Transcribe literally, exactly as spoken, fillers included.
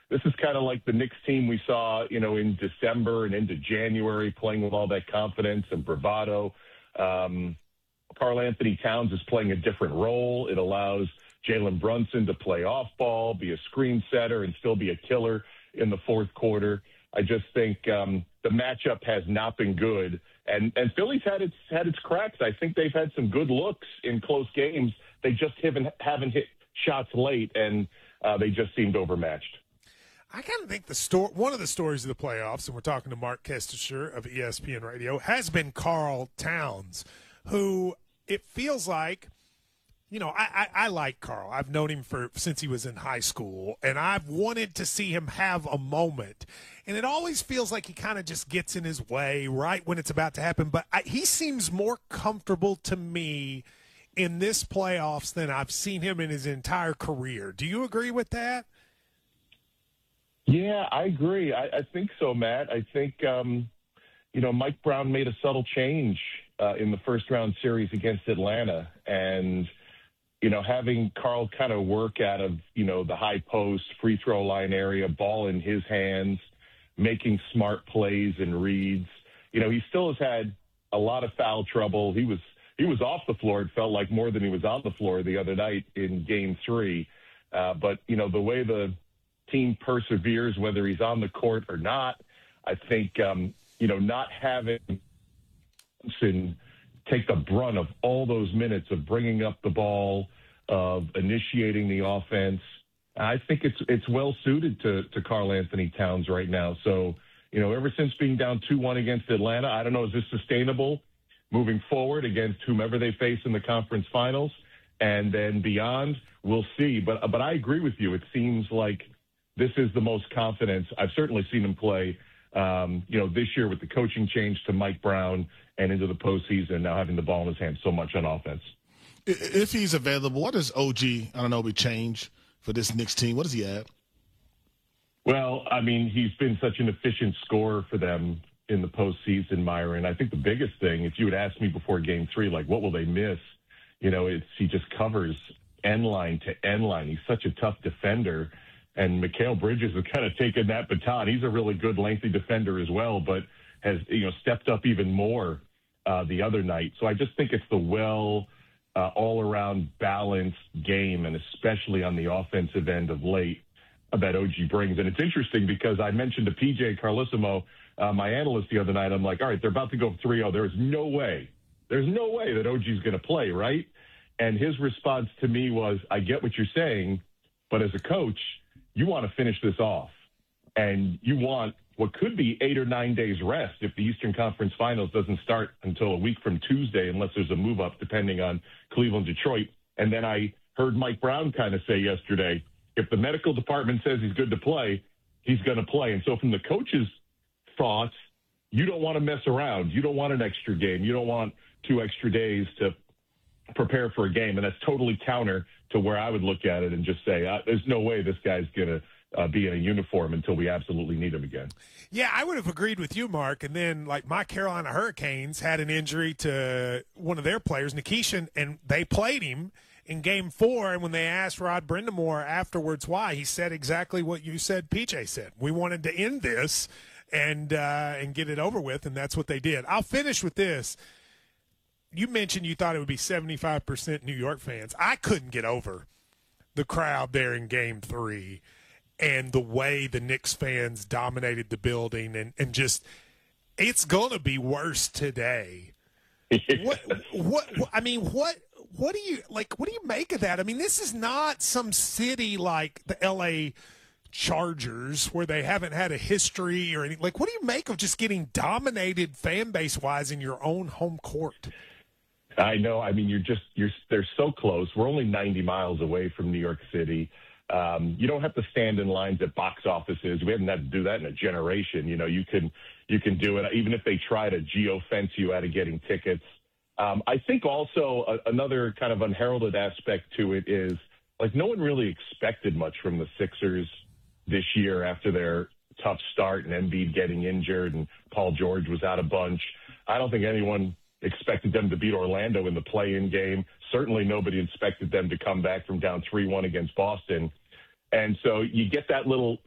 this is kind of like the Knicks team we saw, you know, in December and into January, playing with all that confidence and bravado. Um, Karl Anthony Towns is playing a different role. It allows Jalen Brunson to play off ball, be a screen setter, and still be a killer in the fourth quarter. I just think um, the matchup has not been good, and and Philly's had its had its cracks. I think they've had some good looks in close games. They just haven't haven't hit shots late, and uh, they just seemed overmatched. I kind of think the story, one of the stories of the playoffs, and we're talking to Mark Kestisher of E S P N Radio, has been Karl Towns, who it feels like, you know, I, I, I like Karl. I've known him for since he was in high school, and I've wanted to see him have a moment. And it always feels like he kind of just gets in his way right when it's about to happen. But I, he seems more comfortable to me in this playoffs than I've seen him in his entire career. Do you agree with that? Yeah, I agree. I, I think so, Matt. I think, um, you know, Mike Brown made a subtle change uh, in the first round series against Atlanta. And, you know, having Karl kind of work out of, you know, the high post, free throw line area, ball in his hands, making smart plays and reads. You know, he still has had a lot of foul trouble. He was he was off the floor, it felt like, more than he was on the floor the other night in game three. Uh, but, you know, the way the team perseveres, whether he's on the court or not, I think, um, you know, not having Thompson take the brunt of all those minutes of bringing up the ball, of initiating the offense, I think it's it's well suited to, to Karl Anthony Towns right now. So, you know, ever since being down two one against Atlanta, I don't know, is this sustainable moving forward against whomever they face in the conference finals? And then beyond, we'll see. But but I agree with you. It seems like this is the most confidence I've certainly seen him play, um, you know, this year with the coaching change to Mike Brown and into the postseason, now having the ball in his hands so much on offense. If he's available, what does O G, I don't know, be change for this Knicks team? What does he add? Well, I mean, he's been such an efficient scorer for them in the postseason, Myron. I think the biggest thing, if you had asked me before game three, like, what will they miss? You know, it's he just covers end line to end line. He's such a tough defender. And Mikal Bridges has kind of taken that baton. He's a really good, lengthy defender as well, but has, you know, stepped up even more uh, the other night. So I just think it's the well, uh, all-around balanced game, and especially on the offensive end of late, uh, that O G brings. And it's interesting because I mentioned to P J Carlissimo, uh, my analyst the other night, I'm like, all right, they're about to go three oh. There's no way. There's no way that O G's going to play, right? And his response to me was, I get what you're saying, but as a coach, you want to finish this off, and you want what could be eight or nine days rest if the Eastern Conference Finals doesn't start until a week from Tuesday, unless there's a move up depending on Cleveland, Detroit. And then I heard Mike Brown kind of say yesterday, if the medical department says he's good to play, he's going to play. And so from the coach's thoughts, you don't want to mess around. You don't want an extra game. You don't want two extra days to prepare for a game. And that's totally counter to where I would look at it and just say, uh, there's no way this guy's going to uh, be in a uniform until we absolutely need him again. Yeah, I would have agreed with you, Mark. And then, like, my Carolina Hurricanes had an injury to one of their players, Nikishin, and they played him in game four. And when they asked Rod Brindamore afterwards why, he said exactly what you said P J said. We wanted to end this and uh, and get it over with, and that's what they did. I'll finish with this. You mentioned you thought it would be seventy-five percent New York fans. I couldn't get over the crowd there in game three and the way the Knicks fans dominated the building, and, and just it's going to be worse today. what, what, what, I mean, what, what do you, like, what do you make of that? I mean, this is not some city like the L A Chargers where they haven't had a history or anything. Like, what do you make of just getting dominated fan base wise in your own home court? I know. I mean, you're just you're they're so close. We're only ninety miles away from New York City. Um, you don't have to stand in lines at box offices. We haven't had to do that in a generation. You know, you can you can do it even if they try to geo-fence you out of getting tickets. Um, I think also a, another kind of unheralded aspect to it is, like, no one really expected much from the Sixers this year after their tough start and Embiid getting injured and Paul George was out a bunch. I don't think anyone expected them to beat Orlando in the play-in game. Certainly nobody expected them to come back from down three one against Boston. And so you get that little